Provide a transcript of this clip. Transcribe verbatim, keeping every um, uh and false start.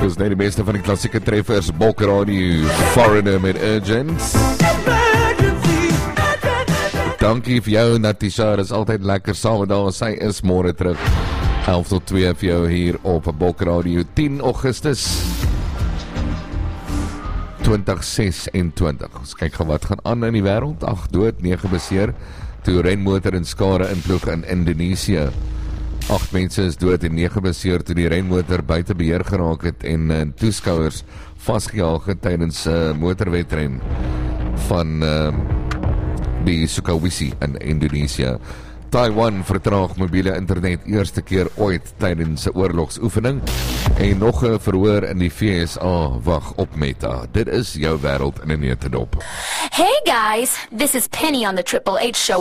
Dis net die beste van die klassieke treffers, Bok Radio, Foreigner met Urgent. Dankie vir jou, Natisha, dis altyd lekker saam met daar, sy is môre terug, elf tot twee vir jou hier op Bok Radio, tien Augustus twintig sesentwintig. Ons kyk gaan wat gaan aan in die wêreld, ag dood, nege beseer, toe renmotor in skade inploeg in Indonesië. Agt mense is dood en nege beseer toe die renmotor buite beheer geraak het en uh, toeskouers vasgejaag het tydens 'n uh, motorwedren van uh, die Sulawesi in Indonesië. Taiwan vertraag mobiele internet eerste keer ooit tydens 'n oorlogsoefening en nog 'n verhoor in die V S A wag op Meta. Dit is jou wêreld in 'n neutedop. Hey guys, this is Penny on the Triple H show.